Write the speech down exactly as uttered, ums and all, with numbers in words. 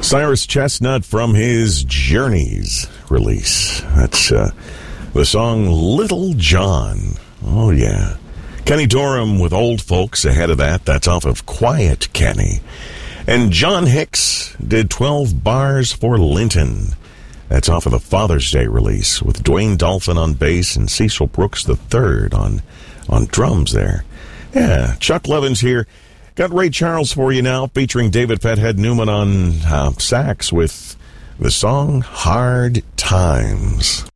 Cyrus Chestnut from his Journeys release. That's uh, the song Little John. Oh, yeah. Kenny Dorham with Old Folks ahead of that. That's off of Quiet Kenny. And John Hicks did twelve Bars for Linton. That's off of the Father's Day release with Dwayne Dolphin on bass and Cecil Brooks the third on, on drums there. Yeah, Chuck Levins here. Got Ray Charles for you now, featuring David Fathead Newman on uh, sax with the song Hard Times.